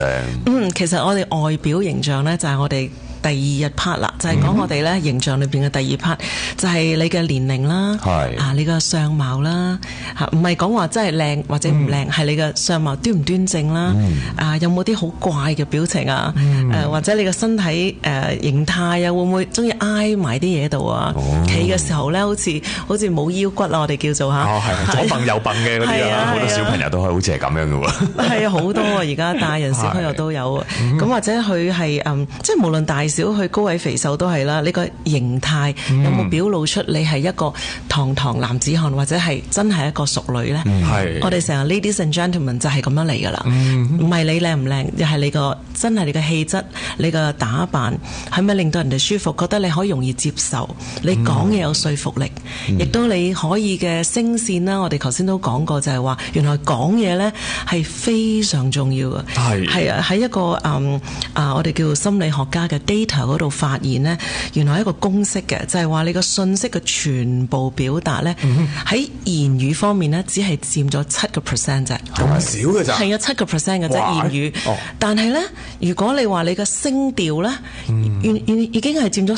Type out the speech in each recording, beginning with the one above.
其實我哋外表形象呢，就係我哋第二日 part 啦，就係講我哋咧形象裏邊嘅第二 part，就係你嘅年齡啦，你嘅相貌啦，唔係講話真係靚或者唔靚，係你嘅相貌端唔端正啦，有冇啲好怪嘅表情啊，或者你嘅身體形態啊，會唔會中意挨埋啲嘢度啊？企嘅時候咧，好似冇腰骨啊，我哋叫做嚇， 左蹦右蹦嘅嗰啲啊，好多小朋友都係好似係咁樣嘅喎。係啊，好多啊，而家大人小朋友都有，咁或者佢係即係無論大小去高矮肥瘦都係啦，你個形態有冇表露出你係一個堂堂男子漢，或者係真係一個淑女呢？我哋成日 ladies and gentlemen 就係咁樣嚟噶啦，唔係你靚唔靚，又係你個真係你嘅氣質，你嘅打扮係咪令到人哋舒服，覺得你可以容易接受，你講嘢有說服力，亦都你可以嘅聲線啦。我哋頭先都講過就係話，原來講嘢呢係非常重要嘅，係啊，喺一個我哋叫心理學家嘅 data 嗰度發現呢，原來一個公式嘅，就係話你個信息嘅全部表達呢，喺言語方面呢，只係佔咗7% 啫， 咁少嘅咋？ 係啊，7% 嘅啫言語。但係呢，如果你話你嘅聲調呢，已經係佔咗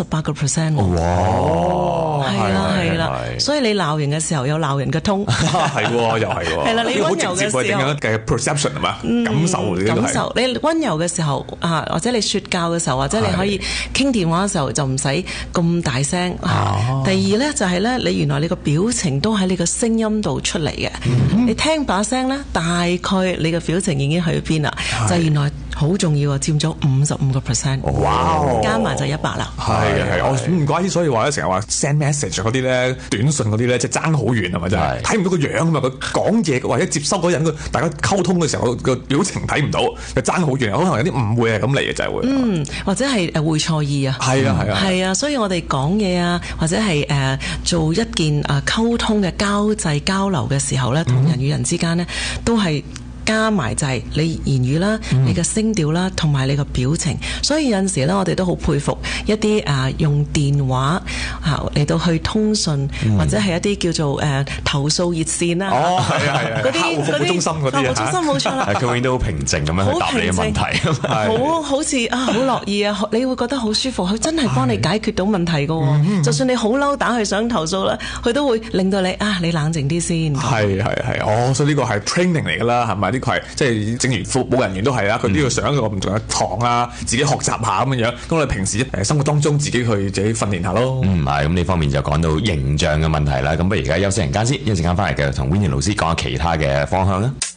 38%喎。 哇！ 係啦，所以你鬧人嘅時候有鬧人嘅通， 係喎，又係喎。 係啦，你溫柔嘅時候嘅 perception 係嘛？感受你溫柔嘅時候或者你說教嘅時候，或者你可以傾電話嘅時候就唔使咁大聲。第二呢，就係呢，你原來你個表情都喺你個聲音度出嚟嘅。你聽把聲呢，大概你個表情已經去邊啦，就原來好重要啊，佔咗55%。 哇！ 加埋就100啦。 係我唔怪之，所以話咧成日話 send message 嗰啲咧，短信嗰啲咧，即係爭好遠係咪真係？睇唔到個樣啊嘛，佢講嘢或者接收嗰人，大家溝通嘅時候個表情睇唔到，就爭好遠，可能有啲誤會係咁嚟嘅就係會。 或者係會錯意啊。係啊，所以我哋講嘢啊，或者係做一件溝通嘅交際交流嘅時候咧，同人與人之間呢，都係。加埋就係你言語啦，你嘅聲調啦，同埋你個表情。所以有陣時咧，我哋都好佩服一啲用電話嚟到去通訊，或者係一啲叫做投訴熱線啦。嗰啲服務中心嗰啲服務中心冇錯啦。 佢永遠都好平靜咁樣去答你嘅問題， 好似好樂意啊！你會覺得好舒服，佢真係幫你解決到問題㗎喎。就算你好嬲打去想投訴啦，佢都會令到你你冷靜啲先。 係，所以呢個係 training 嚟㗎啦，係咪？呢個係即係正如服務人員都係啦，佢都要上一個唔同嘅堂啊，自己學習下咁樣。咁我哋平時生活當中自己去自己訓練下咯。係咁呢方面就講到形象嘅問題啦。咁不如而家休息陣間先，一陣間翻嚟繼續同 Winnie 老師講下其他嘅方向啦。